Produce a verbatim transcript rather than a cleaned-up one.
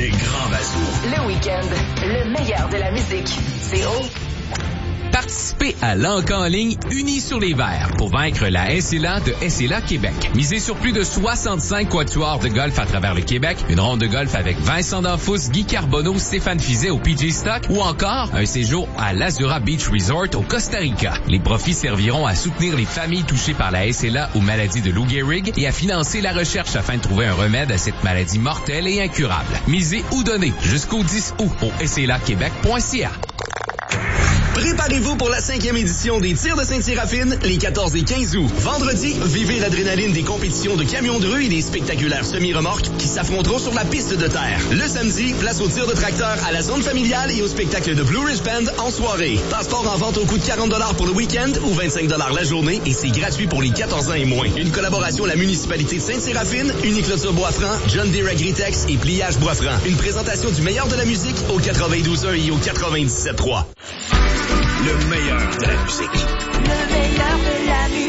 Les grands bazous. Le week-end, le meilleur de la musique. C'est haut. Participez à l'Anc en ligne Unis sur les verts pour vaincre la S L A de S L A Québec. Misez sur plus de soixante-cinq quatuors de golf à travers le Québec, une ronde de golf avec Vincent D'Anfous, Guy Carbonneau, Stéphane Fizet au P G Stock ou encore un séjour à l'Azura Beach Resort au Costa Rica. Les profits serviront à soutenir les familles touchées par la S L A ou maladie de Lou Gehrig et à financer la recherche afin de trouver un remède à cette maladie mortelle et incurable. Misez ou donnez jusqu'au dix août au s l a québec point c a. Préparez-vous pour la cinquième édition des Tirs de Sainte-Séraphine les quatorze et quinze août. Vendredi, vivez l'adrénaline des compétitions de camions de rue et des spectaculaires semi-remorques qui s'affronteront sur la piste de terre. Le samedi, place aux tirs de tracteur à la zone familiale et au spectacle de Blue Ridge Band en soirée. Passeport en vente au coût de quarante dollars pour le week-end ou vingt-cinq dollars la journée et c'est gratuit pour les quatorze ans et moins. Une collaboration de la municipalité de Sainte-Séraphine, Unicloture Boisfranc, John Deere Agritex et Pliage Boisfranc. Une présentation du meilleur de la musique au quatre-vingt-douze un et au quatre-vingt-dix-sept trois. Le meilleur de la musique. Le meilleur de la musique.